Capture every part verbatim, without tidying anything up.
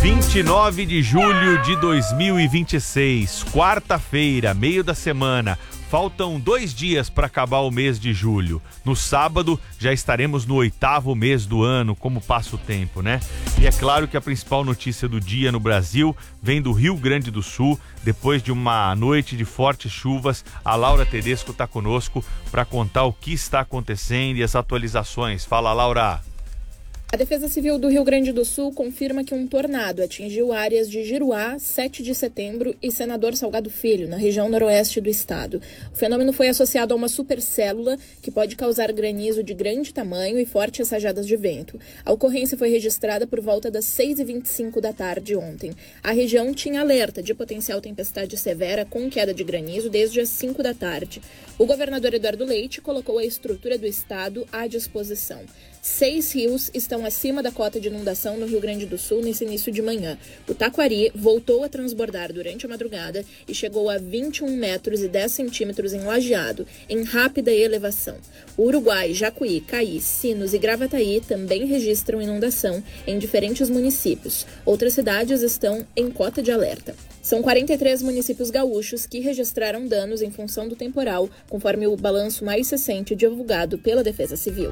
vinte e nove de julho de dois mil e vinte e seis, quarta-feira, meio da semana. Faltam dois dias para acabar o mês de julho. No sábado já estaremos no oitavo mês do ano, como passa o tempo, né? E é claro que a principal notícia do dia no Brasil vem do Rio Grande do Sul. Depois de uma noite de fortes chuvas, a Laura Tedesco está conosco para contar o que está acontecendo e as atualizações. Fala, Laura! A Defesa Civil do Rio Grande do Sul confirma que um tornado atingiu áreas de Giruá, sete de setembro e Senador Salgado Filho, na região noroeste do estado. O fenômeno foi associado a uma supercélula que pode causar granizo de grande tamanho e fortes rajadas de vento. A ocorrência foi registrada por volta das seis e vinte e cinco da tarde ontem. A região tinha alerta de potencial tempestade severa com queda de granizo desde as cinco da tarde. O governador Eduardo Leite colocou a estrutura do estado à disposição. Seis rios estão acima da cota de inundação no Rio Grande do Sul nesse início de manhã. O Taquari voltou a transbordar durante a madrugada e chegou a vinte e um metros e dez centímetros em Lajeado, em rápida elevação. O Uruguai, Jacuí, Caí, Sinos e Gravataí também registram inundação em diferentes municípios. Outras cidades estão em cota de alerta. São quarenta e três municípios gaúchos que registraram danos em função do temporal, conforme o balanço mais recente divulgado pela Defesa Civil.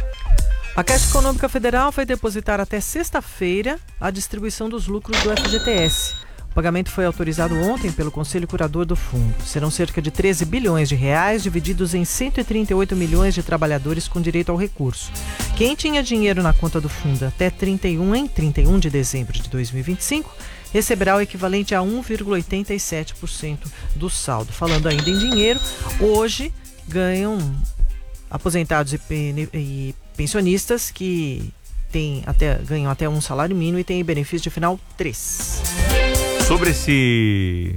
A Caixa Econômica Federal vai depositar até sexta-feira a distribuição dos lucros do F G T S. O pagamento foi autorizado ontem pelo Conselho Curador do Fundo. Serão cerca de treze bilhões de reais, divididos em cento e trinta e oito milhões de trabalhadores com direito ao recurso. Quem tinha dinheiro na conta do fundo até trinta e um, em trinta e um de dezembro de dois mil e vinte e cinco receberá o equivalente a um vírgula oitenta e sete por cento do saldo. Falando ainda em dinheiro, hoje ganham aposentados e, e pensionistas que têm até, ganham até um salário mínimo e têm benefício de final três. Sobre esse,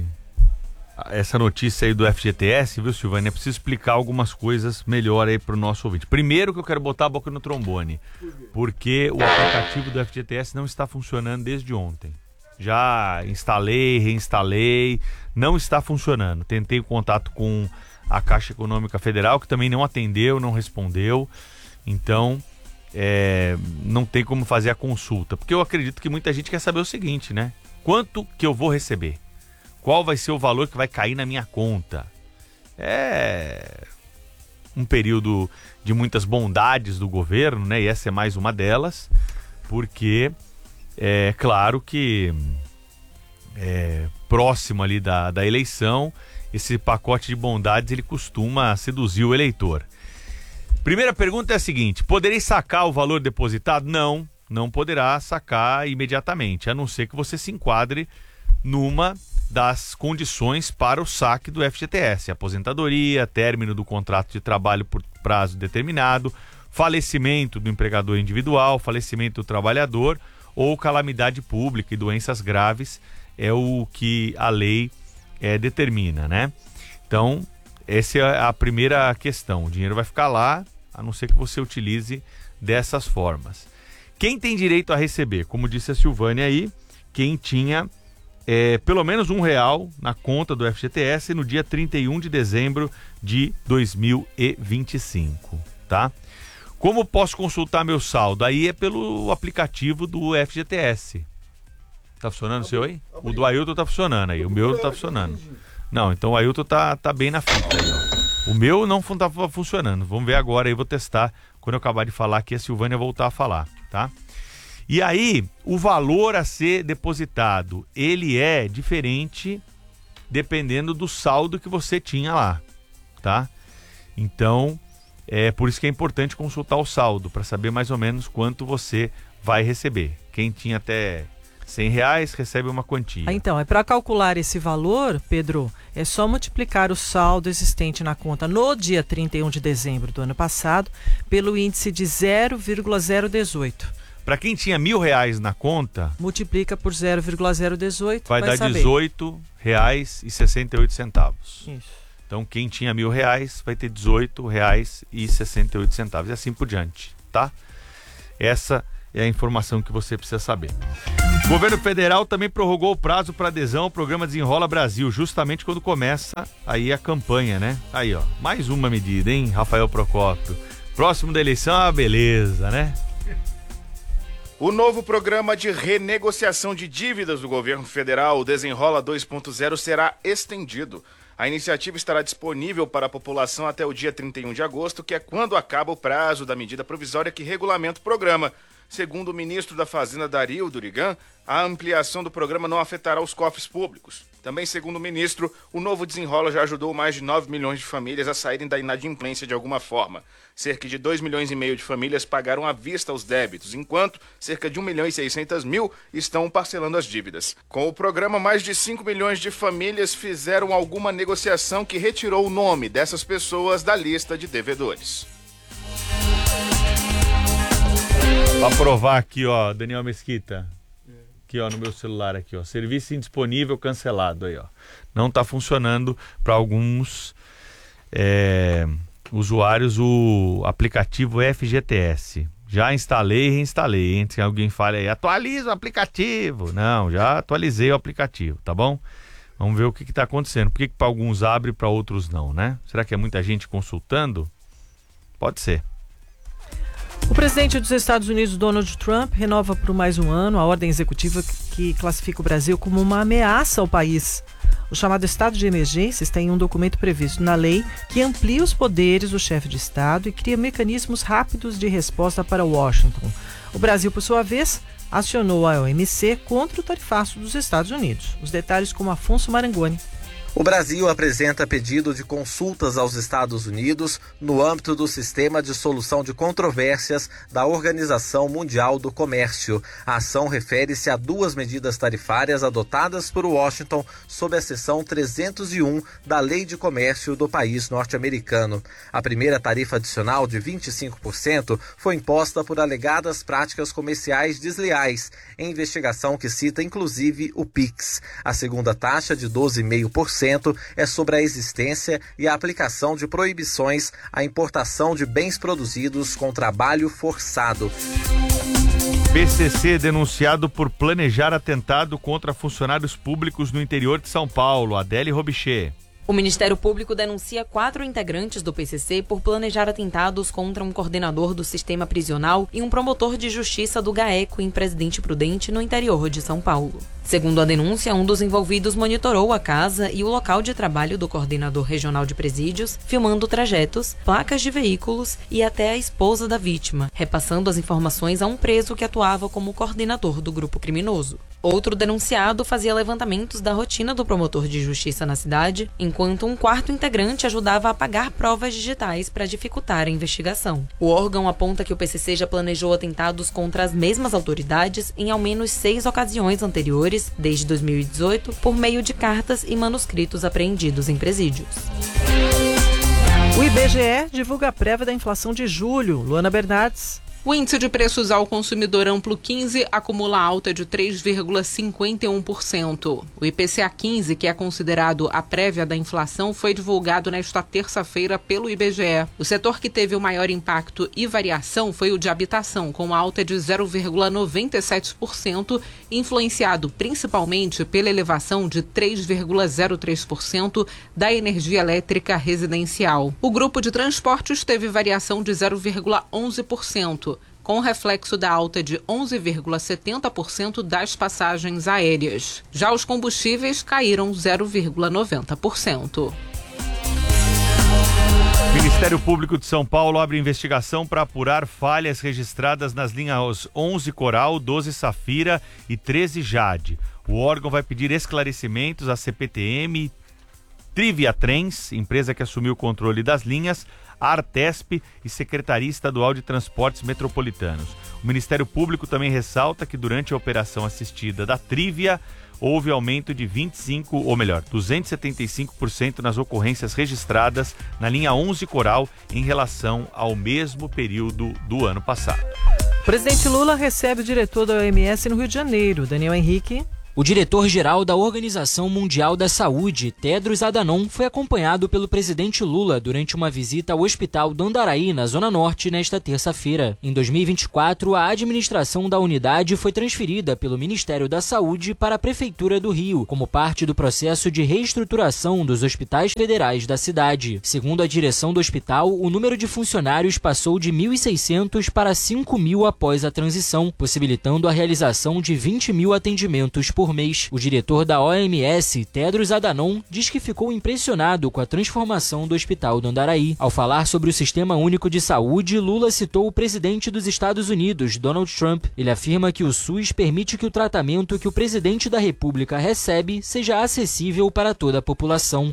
essa notícia aí do F G T S, viu, Silvânia? É preciso explicar algumas coisas melhor aí para o nosso ouvinte. Primeiro que eu quero botar a boca no trombone, porque o aplicativo do F G T S não está funcionando desde ontem. Já instalei, reinstalei, não está funcionando. Tentei contato com a Caixa Econômica Federal, que também não atendeu, não respondeu. Então, é, não tem como fazer a consulta. Porque eu acredito que muita gente quer saber o seguinte, né? Quanto que eu vou receber? Qual vai ser o valor que vai cair na minha conta? É um período de muitas bondades do governo, né? E essa é mais uma delas, porque é claro que é, próximo ali da, da eleição, esse pacote de bondades ele costuma seduzir o eleitor. Primeira pergunta é a seguinte: poderei sacar o valor depositado? Não, não poderá sacar imediatamente, a não ser que você se enquadre numa das condições para o saque do F G T S: aposentadoria, término do contrato de trabalho por prazo determinado, falecimento do empregador individual, falecimento do trabalhador ou calamidade pública e doenças graves, é o que a lei é, determina, né? Então, essa é a primeira questão. O dinheiro vai ficar lá, a não ser que você utilize dessas formas. Quem tem direito a receber? Como disse a Silvânia aí, quem tinha é, pelo menos um real na conta do F G T S no dia trinta e um de dezembro de dois mil e vinte e cinco, tá? Como posso consultar meu saldo? Aí é pelo aplicativo do F G T S. Tá funcionando o seu aí? O do Ailton tá funcionando aí, o meu não tá funcionando. Não, então o Ailton tá, tá bem na fita aí, ó. O meu não estava funcionando. Vamos ver agora aí, vou testar quando eu acabar de falar aqui, a Silvânia voltar a falar, tá? E aí, o valor a ser depositado, ele é diferente dependendo do saldo que você tinha lá, tá? Então, é por isso que é importante consultar o saldo, para saber mais ou menos quanto você vai receber. Quem tinha até cem reais recebe uma quantia. Ah, então, é para calcular esse valor, Pedro, é só multiplicar o saldo existente na conta no dia trinta e um de dezembro do ano passado pelo índice de zero vírgula zero dezoito. Para quem tinha mil reais na conta, multiplica por zero vírgula zero dezoito, vai, vai dar saber. dezoito reais e sessenta e oito centavos. Isso. Então, quem tinha mil reais vai ter dezoito reais e sessenta e oito centavos. E assim por diante, tá? Essa é a informação que você precisa saber. O governo federal também prorrogou o prazo para adesão ao programa Desenrola Brasil, justamente quando começa aí a campanha, né? Aí, ó, mais uma medida, hein, Rafael Procópio? Próximo da eleição, ah, beleza, né? O novo programa de renegociação de dívidas do governo federal, o Desenrola dois ponto zero, será estendido. A iniciativa estará disponível para a população até o dia trinta e um de agosto, que é quando acaba o prazo da medida provisória que regulamenta o programa. Segundo o ministro da Fazenda, Dario Durigan, a ampliação do programa não afetará os cofres públicos. Também, segundo o ministro, o novo Desenrola já ajudou mais de nove milhões de famílias a saírem da inadimplência de alguma forma. Cerca de dois milhões e meio de famílias pagaram à vista os débitos, enquanto cerca de um milhão e seiscentos mil estão parcelando as dívidas. Com o programa, mais de cinco milhões de famílias fizeram alguma negociação que retirou o nome dessas pessoas da lista de devedores. Pra provar aqui, ó, Daniel Mesquita. Aqui, ó, no meu celular aqui, ó. Serviço indisponível cancelado aí, ó. Não tá funcionando para alguns é, usuários o aplicativo F G T S. Já instalei e reinstalei, hein? Se alguém fala aí, atualiza o aplicativo. Não, já atualizei o aplicativo, tá bom? Vamos ver o que que tá acontecendo. Por que que para alguns abre e para outros não, né? Será que é muita gente consultando? Pode ser. O presidente dos Estados Unidos, Donald Trump, renova por mais um ano a ordem executiva que classifica o Brasil como uma ameaça ao país. O chamado estado de emergências tem um documento previsto na lei que amplia os poderes do chefe de Estado e cria mecanismos rápidos de resposta para Washington. O Brasil, por sua vez, acionou a O M C contra o tarifaço dos Estados Unidos. Os detalhes com Afonso Marangoni. O Brasil apresenta pedido de consultas aos Estados Unidos no âmbito do Sistema de Solução de Controvérsias da Organização Mundial do Comércio. A ação refere-se a duas medidas tarifárias adotadas por Washington sob a seção trezentos e um da Lei de Comércio do país norte-americano. A primeira tarifa adicional de vinte e cinco por cento foi imposta por alegadas práticas comerciais desleais, em investigação que cita inclusive o Pix. A segunda taxa de doze vírgula cinco por cento é sobre a existência e a aplicação de proibições à importação de bens produzidos com trabalho forçado. P C C denunciado por planejar atentado contra funcionários públicos no interior de São Paulo. Adele Robichê. O Ministério Público denuncia quatro integrantes do P C C por planejar atentados contra um coordenador do sistema prisional e um promotor de justiça do GAECO em Presidente Prudente, no interior de São Paulo. Segundo a denúncia, um dos envolvidos monitorou a casa e o local de trabalho do coordenador regional de presídios, filmando trajetos, placas de veículos e até a esposa da vítima, repassando as informações a um preso que atuava como coordenador do grupo criminoso. Outro denunciado fazia levantamentos da rotina do promotor de justiça na cidade, enquanto um quarto integrante ajudava a apagar provas digitais para dificultar a investigação. O órgão aponta que o P C C já planejou atentados contra as mesmas autoridades em ao menos seis ocasiões anteriores, desde dois mil e dezoito, por meio de cartas e manuscritos apreendidos em presídios. O I B G E divulga a prévia da inflação de julho. Luana Bernardes. O índice de preços ao consumidor amplo quinze acumula alta de três vírgula cinquenta e um por cento. O I P C A quinze, que é considerado a prévia da inflação, foi divulgado nesta terça-feira pelo I B G E. O setor que teve o maior impacto e variação foi o de habitação, com alta de zero vírgula noventa e sete por cento, influenciado principalmente pela elevação de três vírgula zero três por cento da energia elétrica residencial. O grupo de transportes teve variação de zero vírgula onze por cento. Com reflexo da alta de onze vírgula setenta por cento das passagens aéreas. Já os combustíveis caíram zero vírgula noventa por cento. O Ministério Público de São Paulo abre investigação para apurar falhas registradas nas linhas onze Coral, doze Safira e treze Jade. O órgão vai pedir esclarecimentos à C P T M, Trivia Trens, empresa que assumiu o controle das linhas, a Artesp e Secretaria Estadual de Transportes Metropolitanos. O Ministério Público também ressalta que durante a operação assistida da Trivia, houve aumento de vinte e cinco, ou melhor, duzentos e setenta e cinco por cento nas ocorrências registradas na linha onze Coral em relação ao mesmo período do ano passado. O presidente Lula recebe o diretor da O M S no Rio de Janeiro, Daniel Henrique. O diretor-geral da Organização Mundial da Saúde, Tedros Adhanom, foi acompanhado pelo presidente Lula durante uma visita ao Hospital do Andaraí, na Zona Norte, nesta terça-feira. Em dois mil e vinte e quatro, a administração da unidade foi transferida pelo Ministério da Saúde para a Prefeitura do Rio, como parte do processo de reestruturação dos hospitais federais da cidade. Segundo a direção do hospital, o número de funcionários passou de mil e seiscentos para cinco mil após a transição, possibilitando a realização de vinte mil atendimentos por mês. O diretor da O M S, Tedros Adhanom, diz que ficou impressionado com a transformação do Hospital do Andaraí. Ao falar sobre o Sistema Único de Saúde, Lula citou o presidente dos Estados Unidos, Donald Trump. Ele afirma que o SUS permite que o tratamento que o presidente da República recebe seja acessível para toda a população.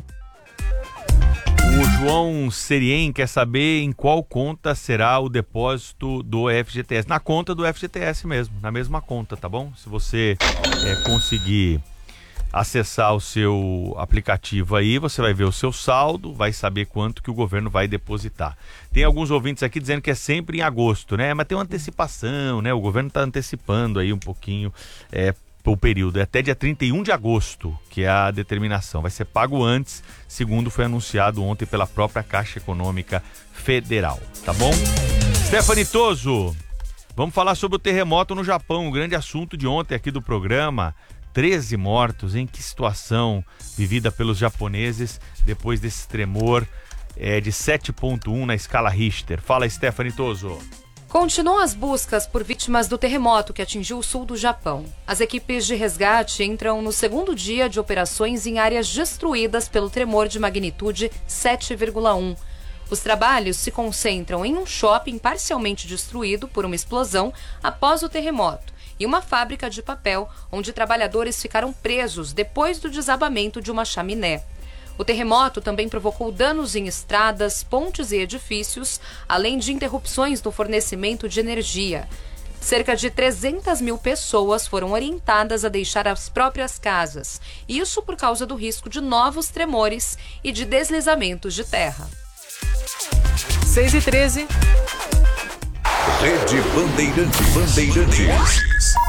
O João Serien quer saber em qual conta será o depósito do F G T S. Na conta do F G T S mesmo, na mesma conta, tá bom? Se você é, conseguir acessar o seu aplicativo aí, você vai ver o seu saldo, vai saber quanto que o governo vai depositar. Tem alguns ouvintes aqui dizendo que é sempre em agosto, né? Mas tem uma antecipação, né? O governo está antecipando aí um pouquinho é, o período. É até dia trinta e um de agosto, que é a determinação. Vai ser pago antes, segundo foi anunciado ontem pela própria Caixa Econômica Federal. Tá bom? Stephanie Toso, vamos falar sobre o terremoto no Japão, o grande assunto de ontem aqui do programa. treze mortos, em que situação vivida pelos japoneses depois desse tremor é, de sete ponto um na escala Richter. Fala, Stephanie Toso. Continuam as buscas por vítimas do terremoto que atingiu o sul do Japão. As equipes de resgate entram no segundo dia de operações em áreas destruídas pelo tremor de magnitude sete vírgula um. Os trabalhos se concentram em um shopping parcialmente destruído por uma explosão após o terremoto e uma fábrica de papel onde trabalhadores ficaram presos depois do desabamento de uma chaminé. O terremoto também provocou danos em estradas, pontes e edifícios, além de interrupções no fornecimento de energia. Cerca de trezentas mil pessoas foram orientadas a deixar as próprias casas, isso por causa do risco de novos tremores e de deslizamentos de terra. seis e treze. Rede Bandeirantes. Bandeirantes.